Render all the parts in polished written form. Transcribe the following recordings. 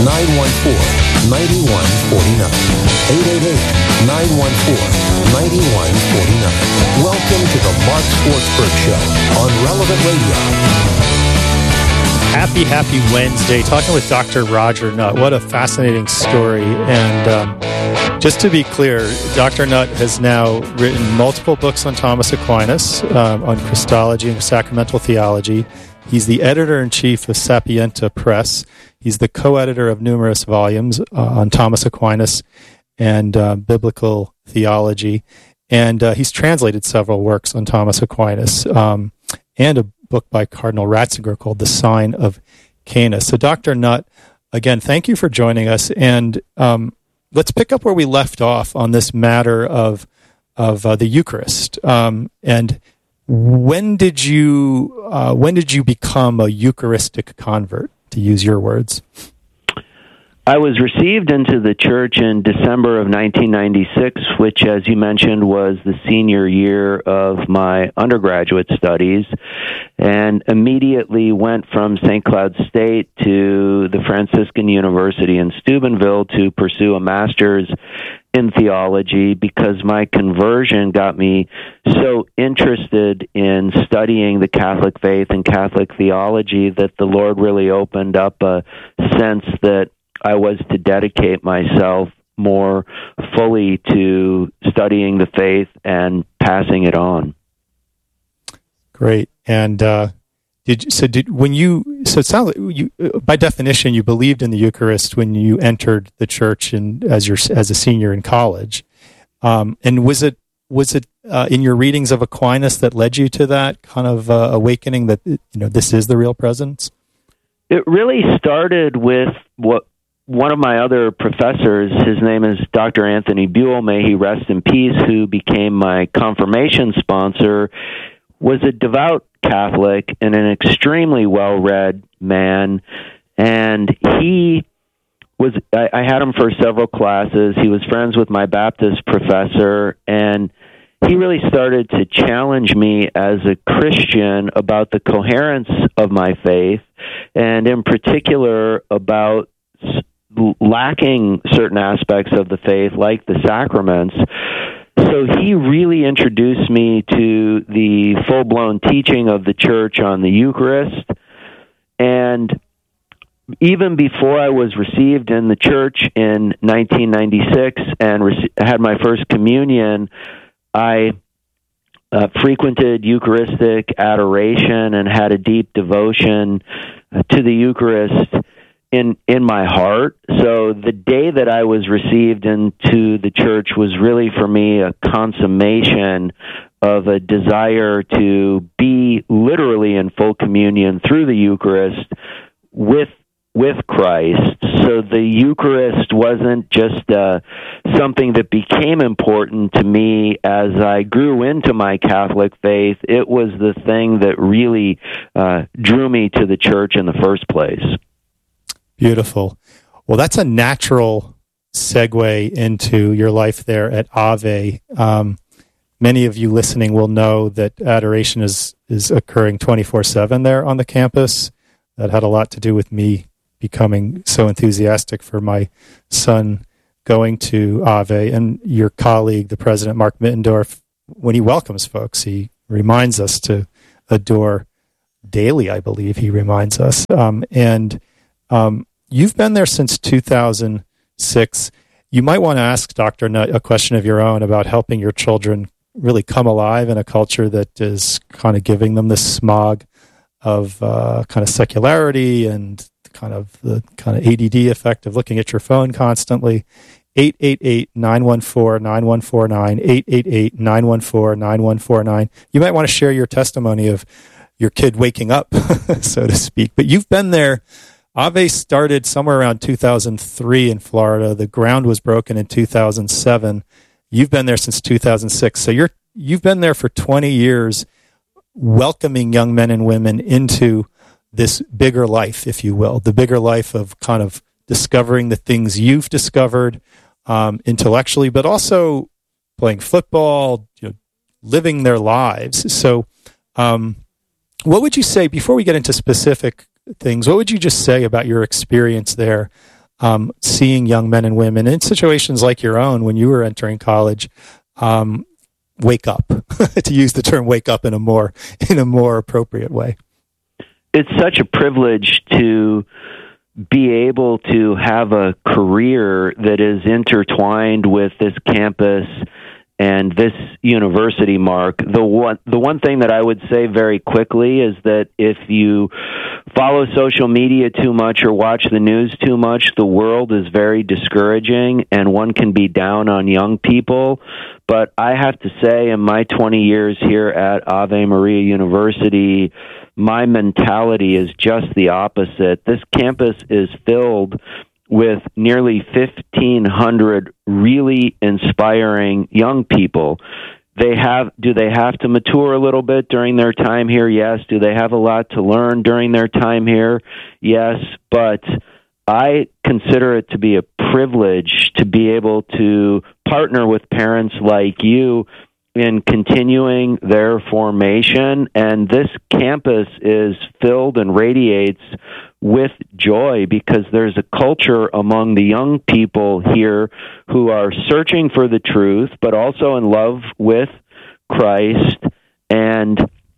888-914-9149. Welcome to the Mark Schwartzberg Show on Relevant Radio. Happy Wednesday. Talking with Dr. Roger Nutt. What a fascinating story. And just to be clear, Dr. Nutt has now written multiple books on Thomas Aquinas, on Christology and sacramental theology. He's the editor-in-chief of Sapienta Press. He's the co-editor of numerous volumes on Thomas Aquinas and biblical theology. And he's translated several works on Thomas Aquinas and a book by Cardinal Ratzinger called The Sign of Canis. So Dr. Nutt, again, thank you for joining us. And let's pick up where we left off on this matter of the Eucharist. And when did you become a Eucharistic convert, to use your words? I was received into the church in December of 1996, which, as you mentioned, was the senior year of my undergraduate studies, and immediately went from St. Cloud State to the Franciscan University in Steubenville to pursue a master's in theology, because my conversion got me so interested in studying the Catholic faith and Catholic theology that the Lord really opened up a sense that I was to dedicate myself more fully to studying the faith and passing it on. Great. And it sounds like you, by definition, you believed in the Eucharist when you entered the church as a senior in college. And was it in your readings of Aquinas that led you to that kind of awakening that this is the real presence? It really started with what one of my other professors, his name is Dr. Anthony Buell, may he rest in peace, who became my confirmation sponsor, was a devout Catholic and an extremely well-read man. And I had him for several classes. He was friends with my Baptist professor, and he really started to challenge me as a Christian about the coherence of my faith, and in particular about lacking certain aspects of the faith, like the sacraments. So he really introduced me to the full-blown teaching of the Church on the Eucharist. And even before I was received in the Church in 1996 and had my first communion, I frequented Eucharistic adoration and had a deep devotion to the Eucharist in my heart. So the day that I was received into the church was really for me a consummation of a desire to be literally in full communion through the Eucharist with Christ. So the Eucharist wasn't just something that became important to me as I grew into my Catholic faith. It was the thing that really drew me to the church in the first place. Beautiful. Well, that's a natural segue into your life there at Ave. Many of you listening will know that adoration is occurring 24/7 there on the campus. That had a lot to do with me becoming so enthusiastic for my son going to Ave. And your colleague, the president, Mark Mittendorf, when he welcomes folks, he reminds us to adore daily, I believe he reminds us. You've been there since 2006. You might want to ask Dr. Nutt a question of your own about helping your children really come alive in a culture that is kind of giving them this smog of kind of secularity and the kind of ADD effect of looking at your phone constantly. 888-914-9149, 888-914-9149. You might want to share your testimony of your kid waking up, so to speak. But you've been there. Ave started somewhere around 2003 in Florida. The ground was broken in 2007. You've been there since 2006. So you've been there for 20 years, welcoming young men and women into this bigger life, if you will, the bigger life of kind of discovering the things you've discovered intellectually, but also playing football, living their lives. So what would you say, before we get into specific things, what would you just say about your experience there seeing young men and women in situations like your own when you were entering college, wake up, to use the term wake up in a more appropriate way. It's such a privilege to be able to have a career that is intertwined with this campus and this university, Mark. The one thing that I would say very quickly is that if you follow social media too much or watch the news too much, the world is very discouraging and one can be down on young people. But I have to say, in my 20 years here at Ave Maria University, my mentality is just the opposite. This campus is filled with nearly 1,500 really inspiring young people. Do they have to mature a little bit during their time here? Yes. Do they have a lot to learn during their time here? Yes. But I consider it to be a privilege to be able to partner with parents like you in continuing their formation, and this campus is filled and radiates with joy because there's a culture among the young people here who are searching for the truth, but also in love with Christ, and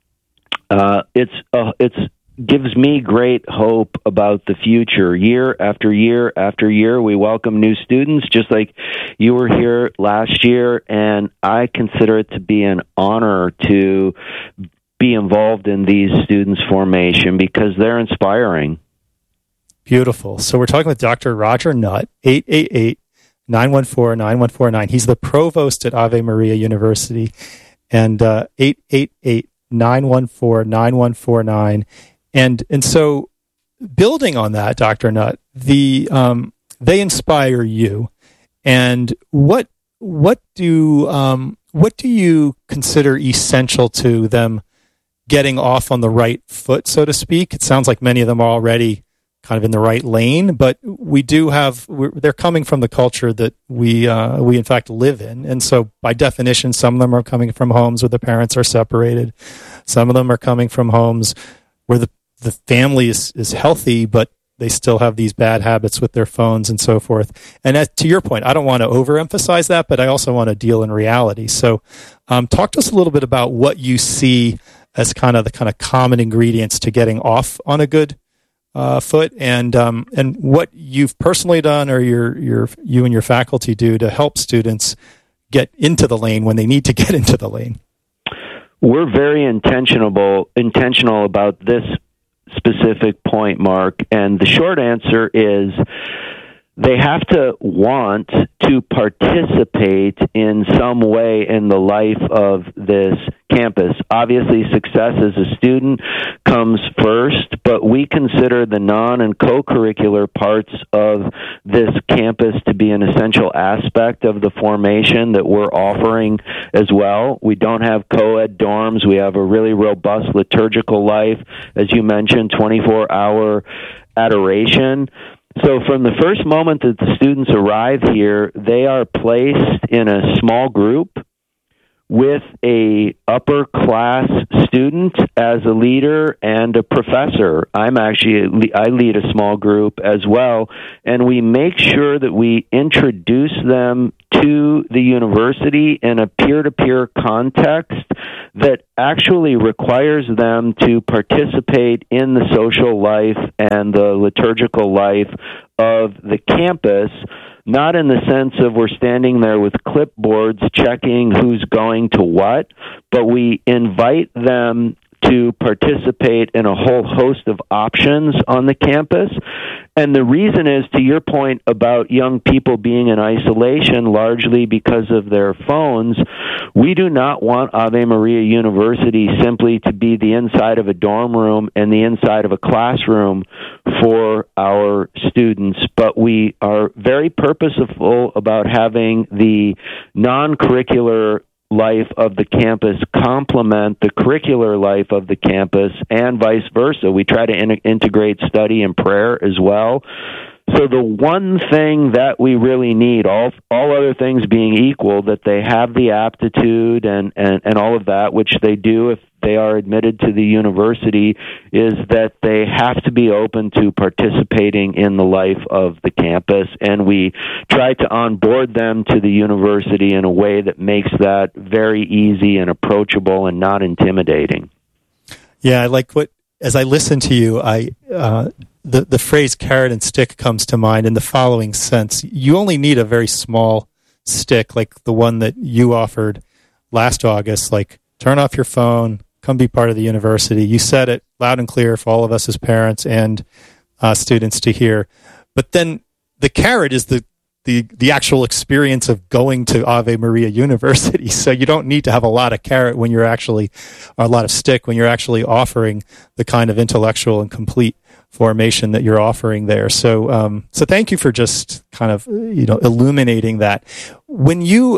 it's gives me great hope about the future. Year after year after year, we welcome new students, just like you were here last year, and I consider it to be an honor to be involved in these students' formation because they're inspiring. Beautiful. So we're talking with Dr. Roger Nutt, 888-914-9149. He's the provost at Ave Maria University, and 888-914-9149. And so, building on that, Dr. Nutt, they inspire you. And what do you consider essential to them getting off on the right foot, so to speak? It sounds like many of them are already kind of in the right lane, but they're coming from the culture that we in fact live in. And so by definition, some of them are coming from homes where the parents are separated. Some of them are coming from homes where the family is healthy, but they still have these bad habits with their phones and so forth. And to your point, I don't want to overemphasize that, but I also want to deal in reality. So talk to us a little bit about what you see as the common ingredients to getting off on a good foot, and what you've personally done or you and your faculty do to help students get into the lane when they need to get into the lane. We're very intentional about this specific point, Mark, and the short answer is they have to want to participate in some way in the life of this campus. Obviously, success as a student comes first, but we consider the non- and co-curricular parts of this campus to be an essential aspect of the formation that we're offering as well. We don't have co-ed dorms. We have a really robust liturgical life, as you mentioned, 24-hour adoration. So from the first moment that the students arrive here, they are placed in a small group with a upper class student as a leader and a professor. I lead a small group as well, and we make sure that we introduce them to the university in a peer-to-peer context that actually requires them to participate in the social life and the liturgical life of the campus, not in the sense of we're standing there with clipboards checking who's going to what, but we invite them to participate in a whole host of options on the campus. And the reason is, to your point about young people being in isolation largely because of their phones, we do not want Ave Maria University simply to be the inside of a dorm room and the inside of a classroom for our students, but we are very purposeful about having the non-curricular life of the campus complement the curricular life of the campus and vice versa. We try to integrate study and prayer as well. So the one thing that we really need, all other things being equal, that they have the aptitude and all of that, which they do if they are admitted to the university, is that they have to be open to participating in the life of the campus, and we try to onboard them to the university in a way that makes that very easy and approachable and not intimidating. Yeah, I like as I listen to you, the phrase carrot and stick comes to mind in the following sense. You only need a very small stick, like the one that you offered last August, like turn off your phone, come be part of the university. You said it loud and clear for all of us as parents and students to hear. But then the carrot is the actual experience of going to Ave Maria University. So you don't need to have a lot of carrot when you're actually, or a lot of stick when you're actually offering the kind of intellectual and complete formation that you're offering there. So thank you for just kind of, illuminating that. When you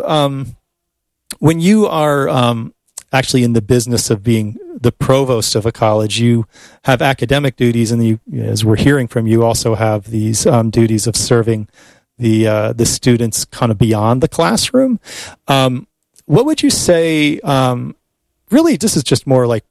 are actually in the business of being the provost of a college, you have academic duties, and you, as we're hearing from you, also have these duties of serving the students kind of beyond the classroom. What would you say? Really, this is just more like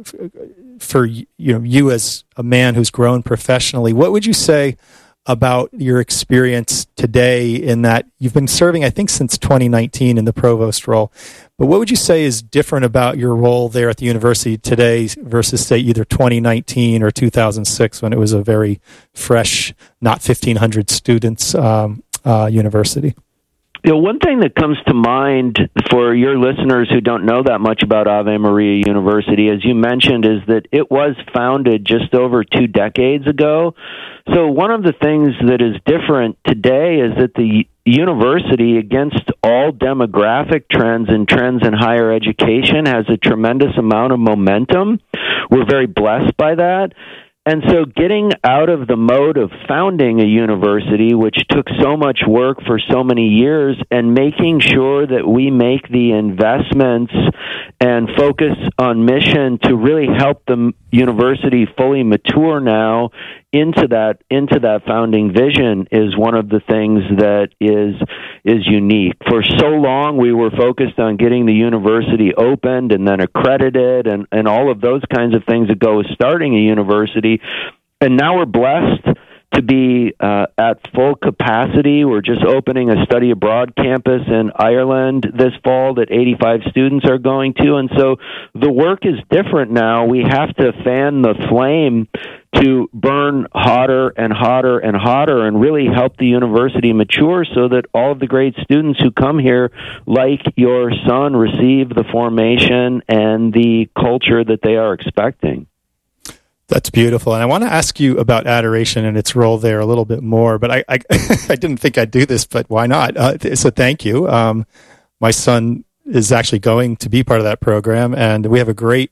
for you as a man who's grown professionally. What would you say about your experience today, in that you've been serving, I think, since 2019 in the provost role? But what would you say is different about your role there at the university today versus, say, either 2019 or 2006, when it was a very fresh, not 1,500 students university? One thing that comes to mind for your listeners who don't know that much about Ave Maria University, as you mentioned, is that it was founded just over 2 decades ago. So one of the things that is different today is that the university, against all demographic trends and trends in higher education, has a tremendous amount of momentum. We're very blessed by that. And so getting out of the mode of founding a university, which took so much work for so many years, and making sure that we make the investments and focus on mission to really help the university fully mature now into that founding vision, is one of the things that is unique. For so long, we were focused on getting the university opened and then accredited and all of those kinds of things that go with starting a university. And now we're blessed to be at full capacity. We're just opening a study abroad campus in Ireland this fall that 85 students are going to. And so the work is different now. We have to fan the flame to burn hotter and hotter and hotter, and really help the university mature so that all of the great students who come here, like your son, receive the formation and the culture that they are expecting. That's beautiful. And I want to ask you about adoration and its role there a little bit more, but I I didn't think I'd do this, but why not? So thank you. My son is actually going to be part of that program, and we have a great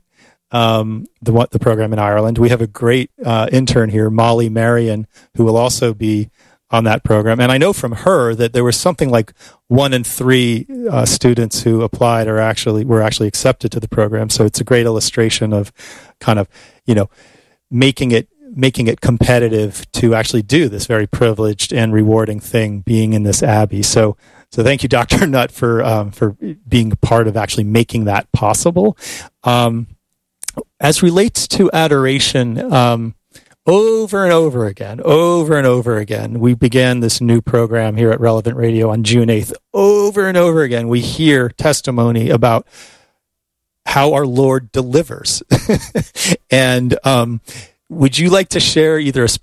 the program in Ireland. We have a great intern here, Molly Marion, who will also be on that program. And I know from her that there was something like 1 in 3 students who applied were actually accepted to the program. So it's a great illustration of kind of, making it competitive to actually do this very privileged and rewarding thing, being in this Abbey. So thank you, Dr. Nutt, for being a part of actually making that possible. As relates to adoration, over and over again, we began this new program here at Relevant Radio on June 8th. Over and over again, we hear testimony about how our Lord delivers. And would you like to share either a